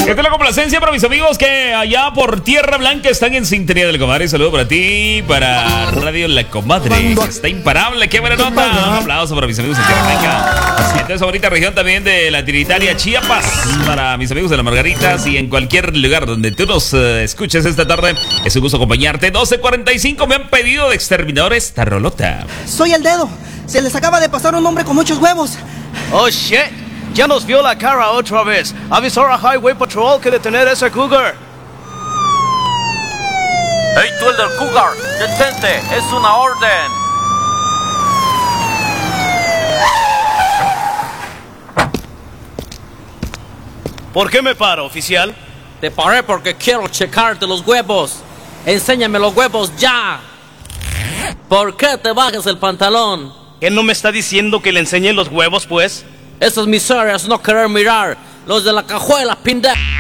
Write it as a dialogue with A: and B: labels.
A: Esta es la complacencia para mis amigos que allá por Tierra Blanca están en sintonía del Comadre. Saludo para ti, para Radio La Comadre. Está imparable, qué buena nota. Un aplauso para mis amigos de Tierra Blanca. Entonces, ahorita región también de la Trinitaria Chiapas. Para mis amigos de las Margaritas y en cualquier lugar donde tú nos escuches esta tarde. Es un gusto acompañarte. 12:45 me han pedido de exterminadores esta rolota.
B: Soy el dedo. Se les acaba de pasar un hombre con muchos huevos.
C: Oh shit, ya nos vio la cara otra vez. Avisar a Highway Patrol que detener a ese cougar.
D: Hey, tú el del cougar, detente, es una orden.
C: ¿Por qué me paro, oficial?
E: Te paré porque quiero checarte los huevos. Enséñame los huevos ya. ¿Por qué te bajas el pantalón?
C: ¿Él no me está diciendo que le enseñe los huevos, pues?
E: Esas miserias no querer mirar. Los de la cajuela, pendejo.